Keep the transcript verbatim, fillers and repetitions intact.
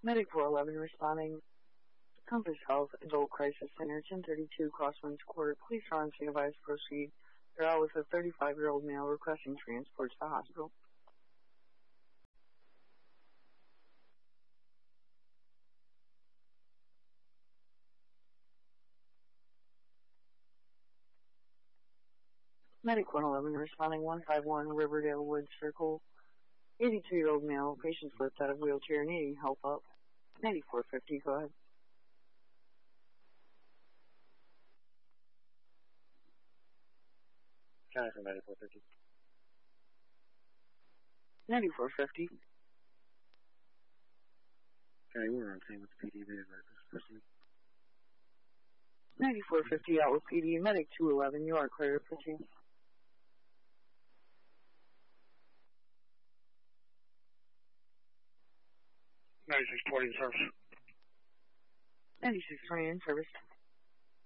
Medic four eleven responding. Compass Health Adult Crisis Center, ten thirty-two Crosswinds Court. Police are on scene, advised to proceed. They're out with a thirty-five-year-old male requesting transport to the hospital. Medic one eleven responding, one five one Riverdale Woods Circle. eighty-two-year-old male, patient slipped out of wheelchair, needing help up. ninety-four fifty, go ahead. County for ninety-four fifty. ninety-four fifty. County, we're on scene with the P D vehicle. ninety-four fifty out with P D. Medic two eleven, you are clear for two. ninety-six twenty in service. ninety-six twenty in service.